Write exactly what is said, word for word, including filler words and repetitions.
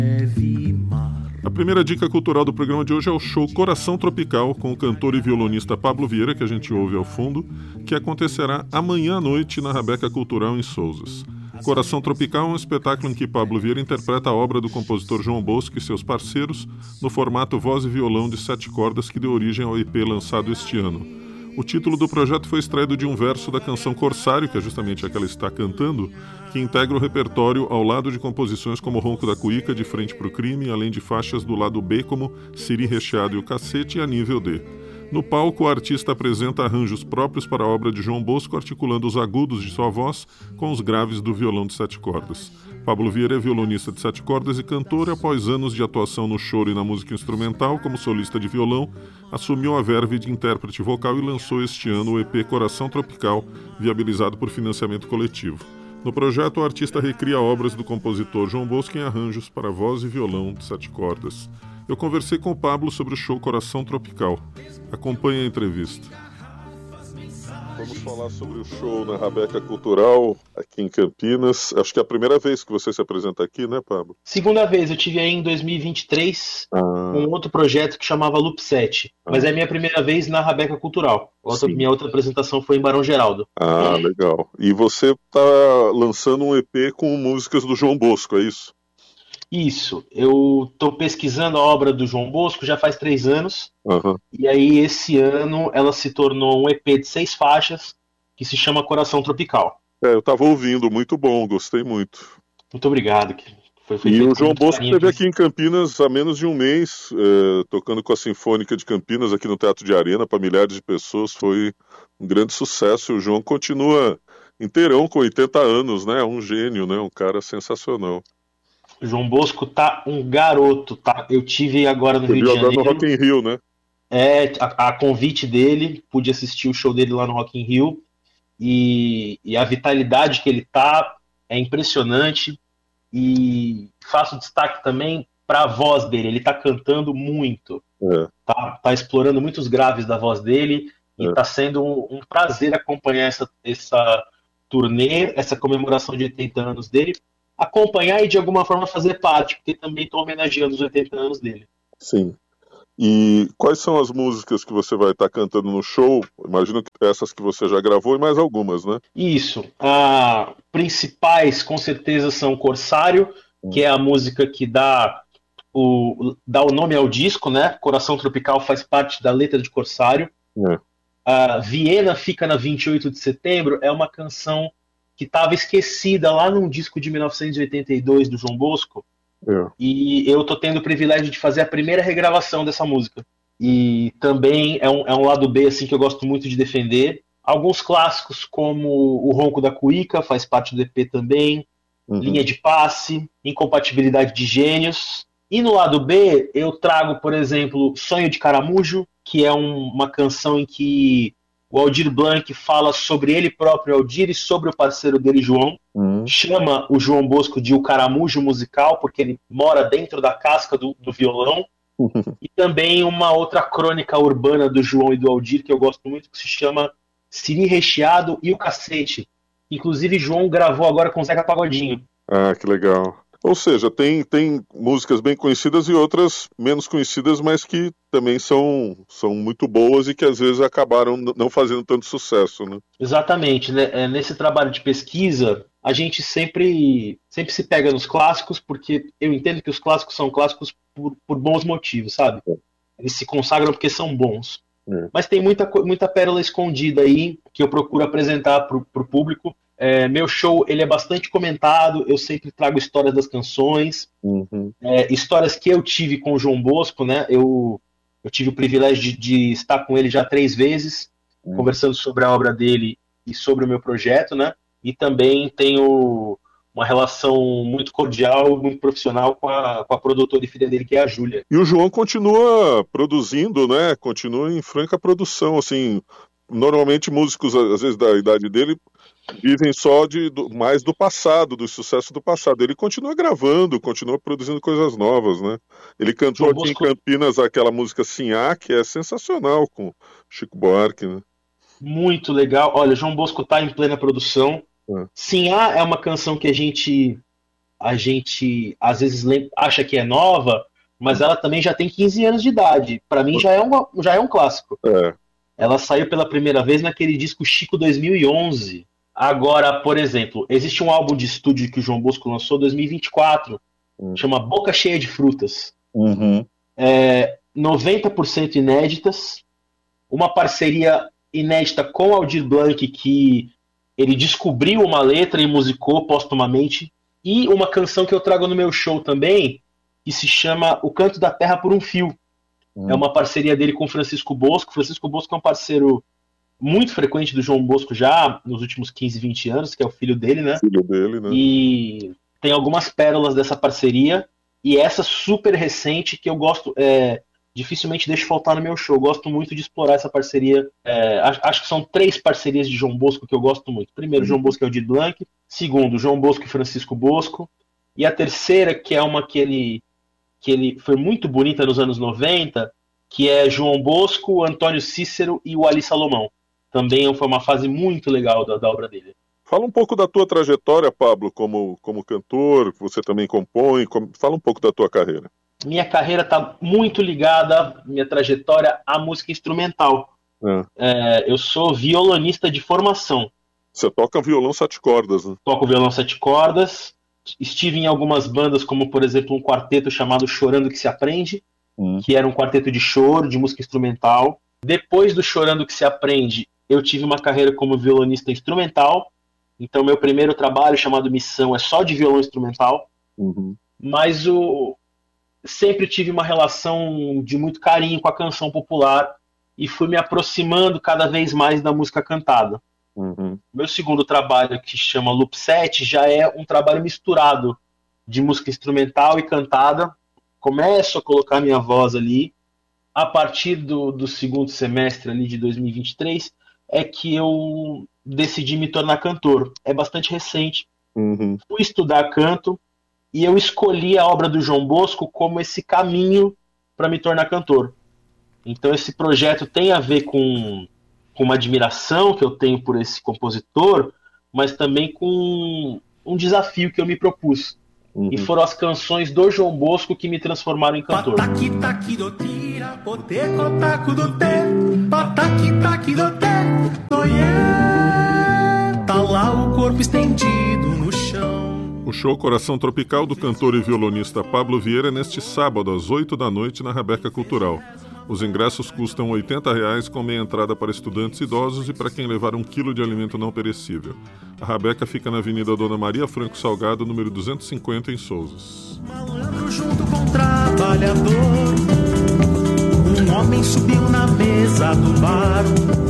A primeira dica cultural do programa de hoje é o show Coração Tropical, com o cantor e violonista Pablo Vieira, que a gente ouve ao fundo, que acontecerá amanhã à noite na Rabeca Cultural em Sousas. Coração Tropical é um espetáculo em que Pablo Vieira interpreta a obra do compositor João Bosco e seus parceiros no formato voz e violão de sete cordas que deu origem ao E P lançado este ano. O título do projeto foi extraído de um verso da canção Corsário, que é justamente a que ela está cantando, que integra o repertório ao lado de composições como Ronco da Cuíca, De Frente pro Crime, além de faixas do lado B como Siri Recheado e o Cacete e A Nível D. No palco, o artista apresenta arranjos próprios para a obra de João Bosco, articulando os agudos de sua voz com os graves do violão de sete cordas. Pablo Vieira é violonista de sete cordas e cantor, e após anos de atuação no choro e na música instrumental como solista de violão, assumiu a verve de intérprete vocal e lançou este ano o E P Coração Tropical, viabilizado por financiamento coletivo. No projeto, o artista recria obras do compositor João Bosco em arranjos para voz e violão de sete cordas. Eu conversei com o Pablo sobre o show Coração Tropical. Acompanhe a entrevista. Vamos falar sobre o show na Rabeca Cultural, aqui em Campinas. Acho que é a primeira vez que você se apresenta aqui, né, Pablo? Segunda vez, eu tive aí em dois mil e vinte e três ah. um outro projeto que chamava Loop sete, ah. mas é a minha primeira vez na Rabeca Cultural. Outra, minha outra apresentação foi em Barão Geraldo. Ah, legal. E você está lançando um E P com músicas do João Bosco, é isso? Isso, eu estou pesquisando a obra do João Bosco já faz três anos, uhum. e aí esse ano ela se tornou um E P de seis faixas, que se chama Coração Tropical. É, eu estava ouvindo, muito bom, gostei muito. Muito obrigado. Foi, foi e o João Bosco esteve aqui em Campinas há menos de um mês, é, tocando com a Sinfônica de Campinas, aqui no Teatro de Arena, para milhares de pessoas, foi um grande sucesso. O João continua inteirão, com oitenta anos, né? É um gênio, né? Um cara sensacional. O João Bosco tá um garoto, tá? Eu tive agora no Você Rio viu de agora Janeiro. no Rock in Rio, né? É, a, a convite dele, pude assistir o show dele lá no Rock in Rio, e, e a vitalidade que ele tá é impressionante, e faço destaque também para a voz dele, ele tá cantando muito, é. tá, tá explorando muitos graves da voz dele, e é. tá sendo um, um prazer acompanhar essa, essa turnê, essa comemoração de oitenta anos dele, acompanhar e de alguma forma fazer parte, porque também estou homenageando os oitenta anos dele. Sim. E quais são as músicas que você vai estar cantando no show? Imagino que essas que você já gravou e mais algumas, né? Isso. Ah, principais, com certeza, são Corsário, hum. que é a música que dá o, dá o nome ao disco, né? Coração Tropical faz parte da letra de Corsário. É. Ah, Viena Fica na vinte e oito de setembro é uma canção que estava esquecida lá num disco de mil novecentos e oitenta e dois do João Bosco, é. e eu tô tendo o privilégio de fazer a primeira regravação dessa música. E também é um, é um lado B assim, que eu gosto muito de defender. Alguns clássicos, como O Ronco da Cuíca, faz parte do E P também, uhum. Linha de Passe, Incompatibilidade de Gênios. E no lado B, eu trago, por exemplo, Sonho de Caramujo, que é um, uma canção em que o Aldir Blanc fala sobre ele próprio, Aldir, e sobre o parceiro dele, João. Uhum. Chama o João Bosco de o caramujo musical, porque ele mora dentro da casca do, do violão. Uhum. E também uma outra crônica urbana do João e do Aldir, que eu gosto muito, que se chama Siri Recheado e o Cacete. Inclusive, João gravou agora com o Zeca Pagodinho. Ah, que legal. Ou seja, tem, tem músicas bem conhecidas e outras menos conhecidas, mas que também são, são muito boas e que às vezes acabaram não fazendo tanto sucesso, né? Exatamente. Né? Nesse trabalho de pesquisa, a gente sempre, sempre se pega nos clássicos, porque eu entendo que os clássicos são clássicos por, por bons motivos, sabe? Eles se consagram porque são bons. É. Mas tem muita, muita pérola escondida aí que eu procuro apresentar para o público. É, meu show ele é bastante comentado, eu sempre trago histórias das canções, uhum. é, histórias que eu tive com o João Bosco, né? Eu, eu tive o privilégio de, de estar com ele já três vezes, uhum. conversando sobre a obra dele e sobre o meu projeto, né? E também tenho uma relação muito cordial, muito profissional com a, com a produtora e filha dele, que é a Júlia. E o João continua produzindo, né? Continua em franca produção, assim. Normalmente músicos, às vezes da idade dele, vivem só de, do, mais do passado, do sucesso do passado. Ele continua gravando, continua produzindo coisas novas, né? Ele cantou João aqui Bosco... em Campinas aquela música Sinhá, que é sensacional, com Chico Buarque, né? Muito legal. Olha, João Bosco está em plena produção. É. Sinhá é uma canção que a gente a gente às vezes acha que é nova, mas ela também já tem quinze anos de idade. Para mim já é, uma, já é um clássico. É. Ela saiu pela primeira vez naquele disco Chico dois mil e onze. Agora, por exemplo, existe um álbum de estúdio que o João Bosco lançou em dois mil e vinte e quatro, uhum. chama Boca Cheia de Frutas. Uhum. É, noventa por cento inéditas, uma parceria inédita com Aldir Blanc, que ele descobriu uma letra e musicou póstumamente, e uma canção que eu trago no meu show também, que se chama O Canto da Terra por um Fio. Hum. É uma parceria dele com Francisco Bosco. Francisco Bosco é um parceiro muito frequente do João Bosco já nos últimos quinze, vinte anos, que é o filho dele, né? Filho dele, né? E tem algumas pérolas dessa parceria, e essa super recente que eu gosto, é, dificilmente deixo faltar no meu show. Eu gosto muito de explorar essa parceria. É, acho que são três parcerias de João Bosco que eu gosto muito. Primeiro, João Bosco e Aldir Blanc. Segundo, João Bosco e Francisco Bosco. E a terceira, que é uma que ele, que ele foi muito bonita nos anos noventa, que é João Bosco, Antônio Cícero e o Ali Salomão. Também foi uma fase muito legal da, da obra dele. Fala um pouco da tua trajetória, Pablo, como, como cantor, você também compõe. Como... Fala um pouco da tua carreira. Minha carreira está muito ligada, minha trajetória, à música instrumental. É. É, eu sou violonista de formação. Você toca violão sete cordas, né? Toco violão sete cordas. Estive em algumas bandas, como por exemplo um quarteto chamado Chorando Que Se Aprende, hum. que era um quarteto de choro, de música instrumental. Depois do Chorando Que Se Aprende, eu tive uma carreira como violonista instrumental. Então meu primeiro trabalho, chamado Missão, é só de violão instrumental. Uhum. Mas o... sempre tive uma relação de muito carinho com a canção popular e fui me aproximando cada vez mais da música cantada. Uhum. Meu segundo trabalho, que chama Loop sete, já é um trabalho misturado de música instrumental e cantada. Começo a colocar minha voz ali. A partir do, do segundo semestre ali de dois mil e vinte e três é que eu decidi me tornar cantor. É bastante recente. Uhum. Fui estudar canto e eu escolhi a obra do João Bosco como esse caminho para me tornar cantor. Então esse projeto tem a ver com, com uma admiração que eu tenho por esse compositor, mas também com um desafio que eu me propus. Uhum. E foram as canções do João Bosco que me transformaram em cantor. Tá lá o corpo estendido no chão. O show Coração Tropical do cantor e violonista Pablo Vieira é neste sábado às oito da noite na Rabeca Cultural. Os ingressos custam oitenta reais, com meia entrada para estudantes idosos e para quem levar um quilo de alimento não perecível. A Rabeca fica na Avenida Dona Maria Franco Salgado, número duzentos e cinquenta, em Souzas. Malandro junto com trabalhador, um homem subiu na mesa do bar.